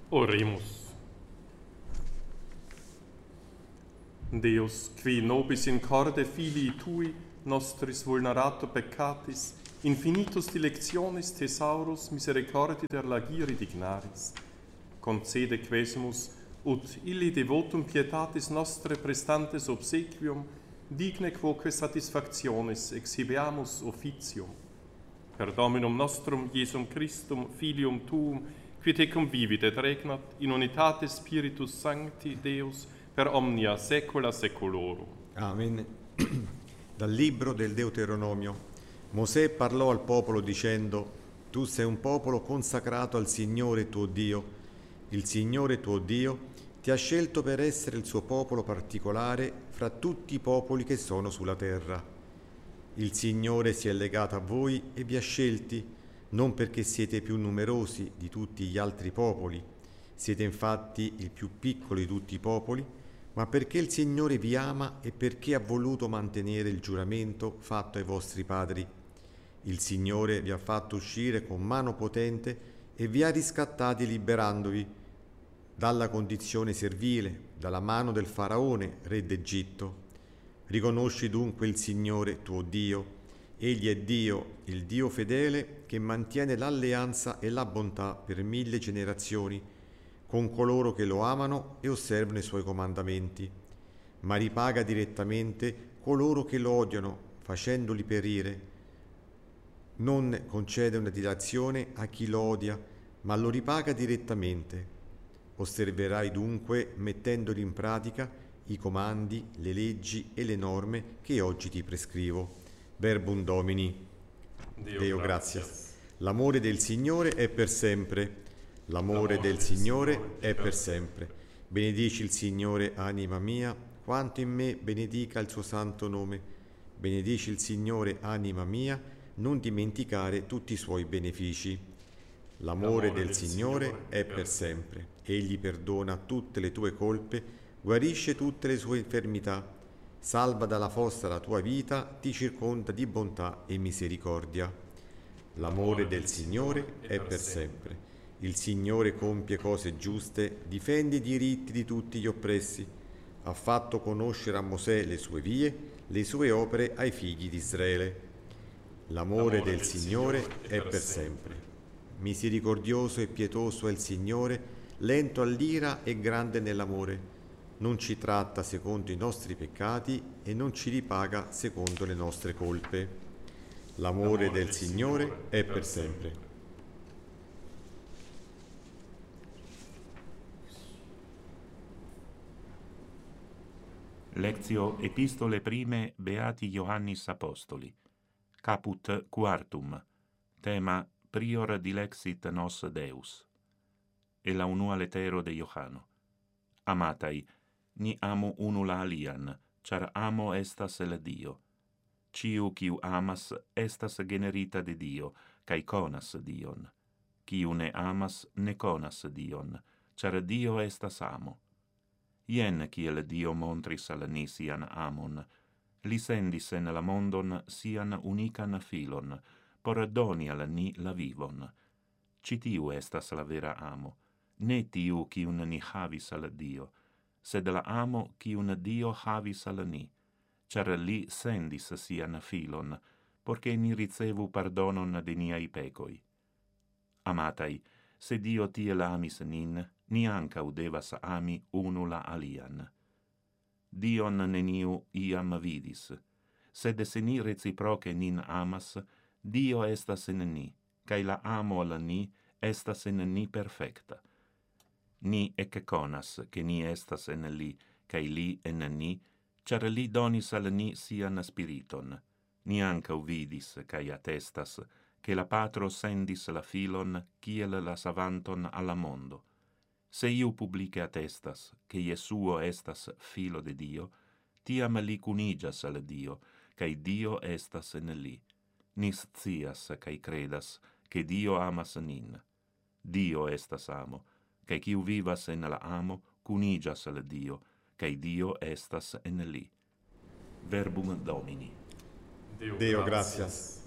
Oremus. Deus, qui nobis in corde filii tui, nostris vulnerato peccatis, infinitus dilectionis thesaurus misericordi der lagiri dignaris, concede quesumus, ut illi devotum pietatis nostre prestantes obsequium, digne quoque satisfactionis exhibeamus officium. Per Dominum nostrum Iesum Christum, Filium Tuum, qui tecum vivit et regnat in unitate Spiritus Sancti Deus, per omnia saecula saeculorum. Amen. Dal libro del Deuteronomio. Mosè parlò al popolo dicendo: Tu sei un popolo consacrato al Signore tuo Dio. Il Signore tuo Dio ti ha scelto per essere il suo popolo particolare fra tutti i popoli che sono sulla terra. Il Signore si è legato a voi e vi ha scelti, non perché siete più numerosi di tutti gli altri popoli, siete infatti il più piccolo di tutti i popoli, ma perché il Signore vi ama e perché ha voluto mantenere il giuramento fatto ai vostri padri. Il Signore vi ha fatto uscire con mano potente e vi ha riscattati liberandovi dalla condizione servile, dalla mano del Faraone, re d'Egitto. Riconosci dunque il Signore tuo Dio. Egli è Dio, il Dio fedele, che mantiene l'alleanza e la bontà per 1000 generazioni, con coloro che lo amano e osservano i suoi comandamenti, ma ripaga direttamente coloro che lo odiano, facendoli perire. Non concede una dilazione a chi lo odia, ma lo ripaga direttamente. Osserverai dunque, mettendoli in pratica, i comandi, le leggi e le norme che oggi ti prescrivo. Verbum Domini. Deo gratias. L'amore del Signore è per sempre. L'amore del Signore è per sempre. Benedici il Signore, anima mia, quanto in me benedica il suo santo nome. Benedici il Signore, anima mia, non dimenticare tutti i suoi benefici. L'amore del Signore è per sempre. Egli perdona tutte le tue colpe, guarisce tutte le sue infermità, salva dalla fossa la tua vita, ti circonda di bontà e misericordia. L'amore del Signore è per sempre. Il Signore compie cose giuste, difende i diritti di tutti gli oppressi. Ha fatto conoscere a Mosè le sue vie, le sue opere ai figli di Israele. L'amore del Signore è per sempre. Misericordioso e pietoso è il Signore, lento all'ira e grande nell'amore. Non ci tratta secondo i nostri peccati e non ci ripaga secondo le nostre colpe. L'amore del Signore è per sempre. Lectio Epistole Prime Beati Ioannis Apostoli. Caput quartum. Tema Prior dilexit nos Deus. E la unua letero de Iohanno. Amatai, ni amo unula alian, char amo estas el Dio. Ciu quiu amas estas generita de Dio, cae conas Dion. Quiu ne amas ne conas Dion, char Dio estas amo. Ien kiel Dio montris al ni sian amon, li sendis en la mondon sian unican filon, por doni al ni la vivon. Citiu estas la vera amo, ne tiu quiun ni havis al Dio, sed la amo quiun Dio havis al ni, char li sendis sian filon, porche ni ricevu pardonon de niai pecoi. Amatai, se Dio tiel amis nin, ni ancau devas ami unula alian. Dion neniu iam vidis, sed se ni reciproce nin amas, Dio estas in ni, cae la amo al ni estas in ni perfecta. Ni ec conas che ni estas en li, cae li en ni, char li donis al ni sian spiriton. Ni ancau vidis, cae attestas, che la Patro sendis la filon, kiel la savanton alla mondo. Se iu publice attestas, che Iesuo estas filo de Dio, tiam li cunigas al Dio, cae Dio estas en li. Ni scias, cae credas, che Dio amas nin. Dio estas amo, cae quiu vivas en la amo, cunigas al Dio, cae Dio estas en li. Verbum Domini. Deo gratias.